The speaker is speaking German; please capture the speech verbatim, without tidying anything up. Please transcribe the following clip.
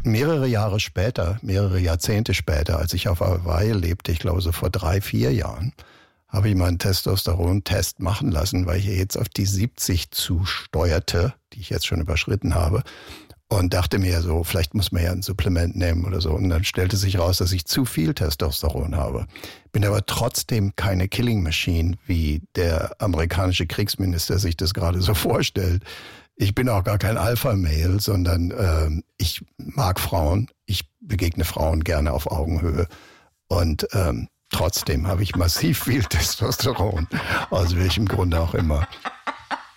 mehrere Jahre später, mehrere Jahrzehnte später, als ich auf Hawaii lebte, ich glaube so vor drei, vier Jahren, habe ich mal einen Testosteron-Test machen lassen, weil ich jetzt auf die siebzig zusteuerte, die ich jetzt schon überschritten habe. Und dachte mir so, vielleicht muss man ja ein Supplement nehmen oder so. Und dann stellte sich raus, dass ich zu viel Testosteron habe. Bin aber trotzdem keine Killing Machine, wie der amerikanische Kriegsminister sich das gerade so vorstellt. Ich bin auch gar kein Alpha-Male, sondern äh, ich mag Frauen. Ich begegne Frauen gerne auf Augenhöhe. Und ähm, trotzdem habe ich massiv viel Testosteron, aus welchem Grunde auch immer.